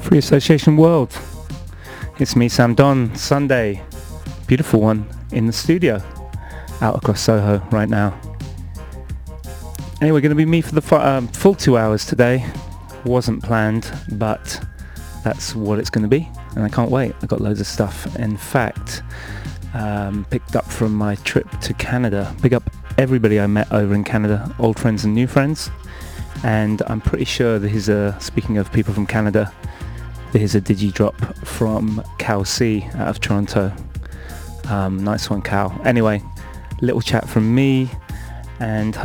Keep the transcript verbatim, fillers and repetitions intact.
Free Association World. It's me, Sam Don. Sunday, beautiful one in the studio, out across Soho right now. Anyway, going to be me for the fu- um, full two hours today. Wasn't planned, but that's what it's going to be, and I can't wait. I got loads of stuff. In fact, um, picked up from my trip to Canada. Pick up everybody I met over in Canada, old friends and new friends. And I'm pretty sure that he's a, speaking of people from Canada, here's a digi drop from Cal C out of Toronto. Um, nice one, Cal. Anyway, little chat from me, and